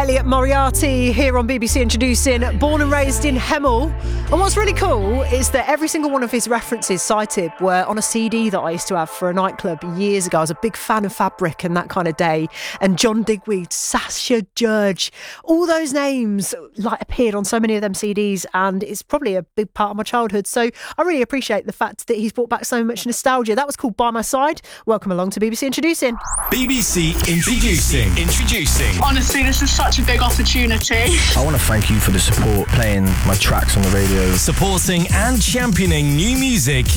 Elliot Moriarty here on BBC Introducing, born and raised in Hemel. And what's really cool is that every single one of his references cited were on a CD that I used to have for a nightclub years ago. I was a big fan of Fabric and that kind of day. And John Digweed, Sasha Judge, all those names appeared on so many of them CDs, and it's probably a big part of my childhood. So I really appreciate the fact that he's brought back so much nostalgia. That was called By My Side. Welcome along to BBC Introducing. BBC Introducing. Honestly, this is such a big opportunity. I want to thank you for the support, playing my tracks on the radio. Supporting and championing new music